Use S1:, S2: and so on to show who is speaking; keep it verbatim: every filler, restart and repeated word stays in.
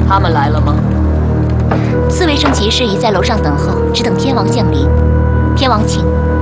S1: 他们来了吗？
S2: 四位圣骑士已在楼上等候，只等天王降临。天王，请。